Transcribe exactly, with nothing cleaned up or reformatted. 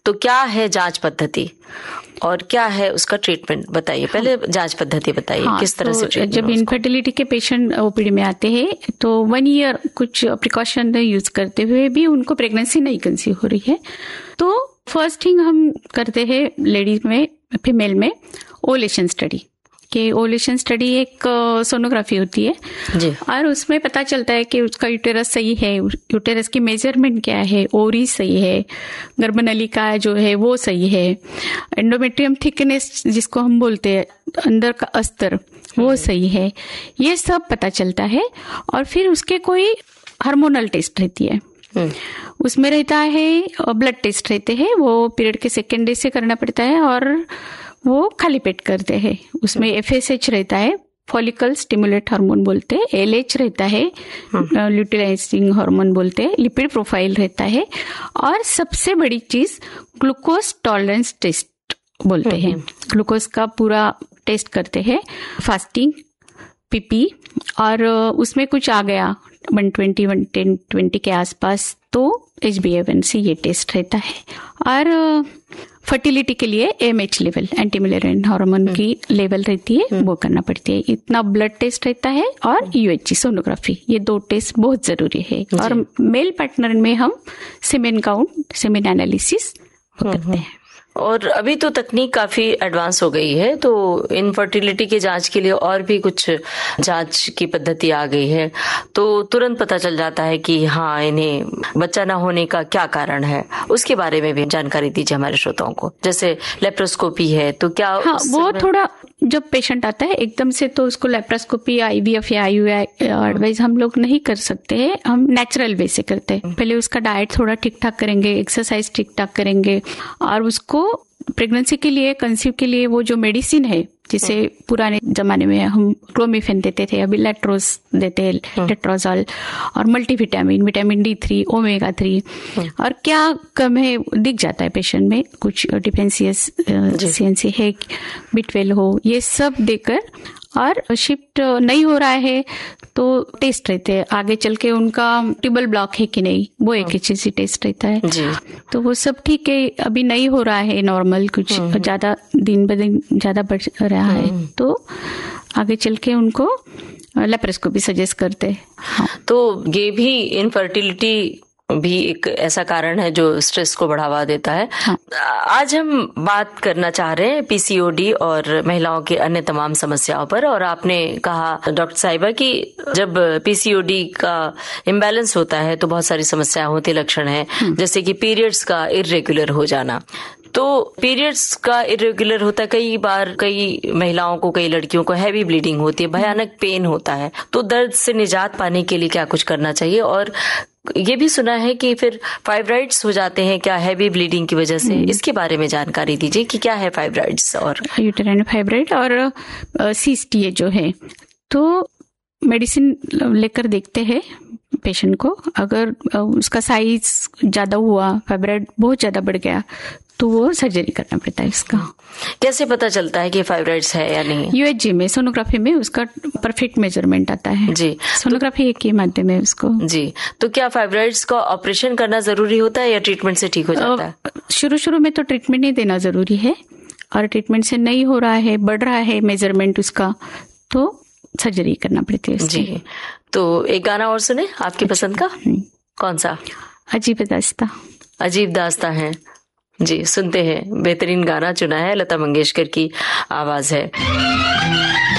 तो क्या है जांच पद्धति और क्या है उसका ट्रीटमेंट, बताइए। पहले जांच पद्धति बताइए। हाँ, किस तरह तो से जब इनफर्टिलिटी के पेशेंट ओपीडी में आते हैं तो वन ईयर कुछ प्रिकॉशन यूज करते हुए भी उनको प्रेगनेंसी नहीं कंसीव हो रही है, तो फर्स्ट थिंग हम करते हैं लेडीज में, फीमेल में ओवुलेशन स्टडी। कि ओवुलेशन स्टडी एक सोनोग्राफी होती है जी। और उसमें पता चलता है कि उसका यूटेरस सही है, यूटेरस की मेजरमेंट क्या है, ओवरी सही है, गर्भनलिका जो है वो सही है, एंडोमेट्रियम थिकनेस जिसको हम बोलते हैं अंदर का अस्तर वो सही है, ये सब पता चलता है। और फिर उसके कोई हार्मोनल टेस्ट रहती है, उसमें रहता है ब्लड टेस्ट रहते हैं, वो पीरियड के सेकेंड डे से करना पड़ता है और वो खाली पेट करते हैं। उसमें एफएसएच रहता है, फॉलिकल स्टिमुलेट हार्मोन बोलते हैं, एलएच रहता है, ल्यूटिलाइजिंग हार्मोन बोलते हैं, लिपिड प्रोफाइल रहता है, और सबसे बड़ी चीज ग्लूकोज टॉलरेंस टेस्ट बोलते हैं। ग्लूकोज का पूरा टेस्ट करते हैं, फास्टिंग, पीपी, और उसमें कुछ आ गया one twenty one ten twenty के आसपास तो एच बी ए वन सी ये टेस्ट रहता है। और फर्टिलिटी के लिए एमएच लेवल, एंटी मिलेरियन हार्मोन की लेवल रहती है, वो करना पड़ती है। इतना ब्लड टेस्ट रहता है और यूएचजी सोनोग्राफी, ये दो टेस्ट बहुत जरूरी है। और मेल पार्टनर में हम सेमेन काउंट, सेमेन एनालिसिस करते हैं। और अभी तो तकनीक काफी एडवांस हो गई है, तो इनफर्टिलिटी के जांच के लिए और भी कुछ जांच की पद्धति आ गई है, तो तुरंत पता चल जाता है कि हाँ इन्हें बच्चा ना होने का क्या कारण है। उसके बारे में भी जानकारी दीजिए हमारे श्रोताओं को। जैसे लेप्रोस्कोपी है तो क्या हाँ, वो थोड़ा जब पेशेंट आता है एकदम से तो उसको लेप्रोस्कोपी, आईवीएफ या आईयूआई एडवाइस हम लोग नहीं कर सकते हैं, हम नेचुरल वे से करते हैं। पहले उसका डाइट थोड़ा ठीक ठाक करेंगे, एक्सरसाइज ठीक ठाक करेंगे, और उसको प्रेगनेंसी के लिए, कंसीव के लिए वो जो मेडिसिन है, जिसे पुराने जमाने में हम क्लोमिफेन देते थे, अभी लेट्रोज देते हैं, लेट्रोजॉल, और multivitamin, vitamin D three, omega three, और क्या कम है दिख जाता है पेशेंट में, कुछ डिफेंसियस सीएनसी है, बी ट्वेल्व हो, ये सब देकर, और शिफ्ट नहीं हो रहा है तो टेस्ट रहते हैं आगे चल के उनका ट्यूबल ब्लॉक है कि नहीं, वो एक एचसीसी टेस्ट रहता है जी। तो वो सब ठीक है, अभी नहीं हो रहा है नॉर्मल, कुछ ज्यादा दिन ब दिन ज्यादा बढ़ रहा है, तो आगे चल के उनको लेप्रोस्कोपी सजेस्ट करते हैं। हाँ। तो ये भी इनफर्टिलिटी भी एक ऐसा कारण है जो स्ट्रेस को बढ़ावा देता है। हाँ। आज हम बात करना चाह रहे हैं पीसीओडी और महिलाओं के अन्य तमाम समस्याओं पर। और आपने कहा डॉक्टर साहिबा कि जब पीसीओडी का इम्बैलेंस होता है तो बहुत सारी समस्याएं होती, लक्षण हैं, जैसे कि पीरियड्स का इर्रेगुलर हो जाना। तो पीरियड्स का इरेगुलर होता है, कई बार कई महिलाओं को, कई लड़कियों को हैवी ब्लीडिंग होती है, भयानक पेन होता है, तो दर्द से निजात पाने के लिए क्या कुछ करना चाहिए? और ये भी सुना है कि फिर फाइब्राइड्स हो जाते हैं क्या हैवी ब्लीडिंग की वजह से, इसके बारे में जानकारी दीजिए कि क्या है फाइब्राइड्स और यूटेराइन फाइब्राइड और सिस्ट ये जो है। तो मेडिसिन लेकर देखते हैं पेशेंट को, अगर उसका साइज ज्यादा हुआ, फाइब्राइड बहुत ज्यादा बढ़ गया, तो वो सर्जरी करना पड़ता है इसका। कैसे पता चलता है कि फाइब्राइड्स है या नहीं? यूएचजी में, सोनोग्राफी में उसका परफेक्ट मेजरमेंट आता है जी। सोनोग्राफी एक ही माध्यम है उसको जी। तो क्या फाइब्राइड्स का ऑपरेशन करना जरूरी होता है या ट्रीटमेंट से ठीक हो जाता है? शुरू शुरू में तो ट्रीटमेंट ही देना जरूरी है, और ट्रीटमेंट से नहीं हो रहा है, बढ़ रहा है मेजरमेंट उसका, तो सर्जरी करना पड़ती है जी। तो एक गाना और सुने आपकी पसंद का, कौन सा? अजीब दास्तां। अजीब दास्तां है जी, सुनते हैं। बेहतरीन गाना चुना है, लता मंगेशकर की आवाज है।